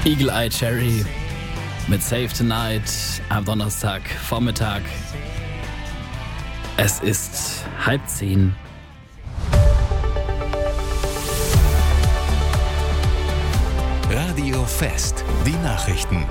Eagle Eye Cherry mit Save Tonight am Donnerstag Vormittag. Es ist 9:30. Radio Fest, die Nachrichten.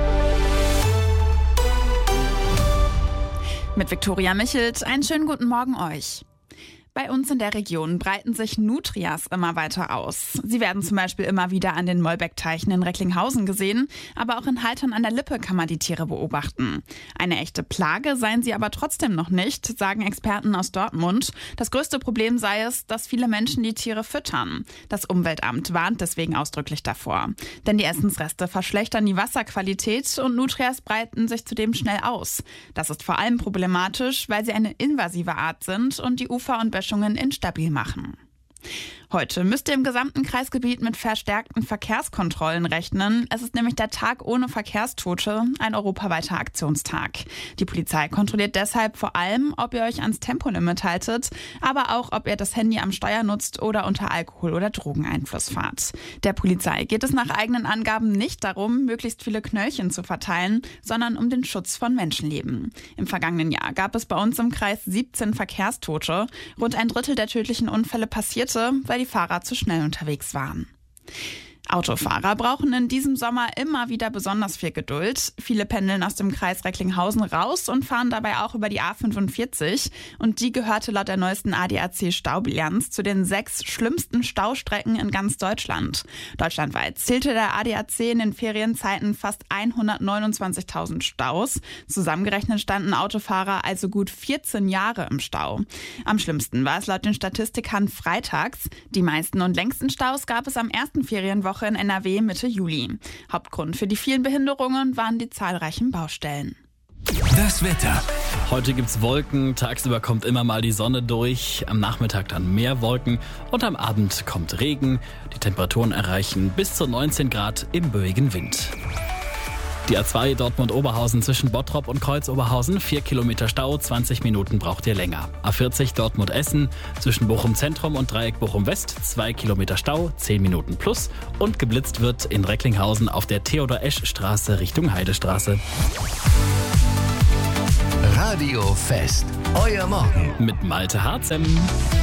Mit Viktoria Michelt, einen schönen guten Morgen euch. Bei uns in der Region breiten sich Nutrias immer weiter aus. Sie werden zum Beispiel immer wieder an den Mollbeck-Teichen in Recklinghausen gesehen, aber auch in Haltern an der Lippe kann man die Tiere beobachten. Eine echte Plage seien sie aber trotzdem noch nicht, sagen Experten aus Dortmund. Das größte Problem sei es, dass viele Menschen die Tiere füttern. Das Umweltamt warnt deswegen ausdrücklich davor. Denn die Essensreste verschlechtern die Wasserqualität und Nutrias breiten sich zudem schnell aus. Das ist vor allem problematisch, weil sie eine invasive Art sind und die Ufer und Böschungen instabil machen. Heute müsst ihr im gesamten Kreisgebiet mit verstärkten Verkehrskontrollen rechnen. Es ist nämlich der Tag ohne Verkehrstote, ein europaweiter Aktionstag. Die Polizei kontrolliert deshalb vor allem, ob ihr euch ans Tempolimit haltet, aber auch, ob ihr das Handy am Steuer nutzt oder unter Alkohol- oder Drogeneinfluss fahrt. Der Polizei geht es nach eigenen Angaben nicht darum, möglichst viele Knöllchen zu verteilen, sondern um den Schutz von Menschenleben. Im vergangenen Jahr gab es bei uns im Kreis 17 Verkehrstote. Rund ein Drittel der tödlichen Unfälle passierte, weil die Fahrer zu schnell unterwegs waren. Autofahrer brauchen in diesem Sommer immer wieder besonders viel Geduld. Viele pendeln aus dem Kreis Recklinghausen raus und fahren dabei auch über die A45. Und die gehörte laut der neuesten ADAC-Staubilanz zu den 6 schlimmsten Staustrecken in ganz Deutschland. Deutschlandweit zählte der ADAC in den Ferienzeiten fast 129.000 Staus. Zusammengerechnet standen Autofahrer also gut 14 Jahre im Stau. Am schlimmsten war es laut den Statistikern freitags. Die meisten und längsten Staus gab es am ersten Ferienwoche in NRW Mitte Juli. Hauptgrund für die vielen Behinderungen waren die zahlreichen Baustellen. Das Wetter. Heute gibt's Wolken, tagsüber kommt immer mal die Sonne durch, am Nachmittag dann mehr Wolken und am Abend kommt Regen. Die Temperaturen erreichen bis zu 19 Grad im böigen Wind. Die A2 Dortmund-Oberhausen zwischen Bottrop und Kreuz-Oberhausen, 4 Kilometer Stau, 20 Minuten braucht ihr länger. A40 Dortmund-Essen zwischen Bochum-Zentrum und Dreieck Bochum-West, 2 Kilometer Stau, 10 Minuten plus. Und geblitzt wird in Recklinghausen auf der Theodor-Esch-Straße Richtung Heidestraße. Radio Fest, euer Morgen. Mit Malte Harzem.